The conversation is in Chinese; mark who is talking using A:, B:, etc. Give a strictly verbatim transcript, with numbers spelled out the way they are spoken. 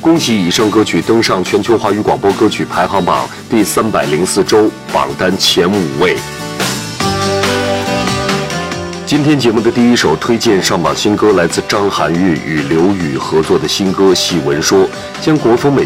A: 恭喜以上歌曲登上全球华语广播歌曲排行榜第三百零四周榜单前五位。今天节目的第一首推荐上榜新歌来自张含韵与刘宇合作的新歌《戏文说》，将国风美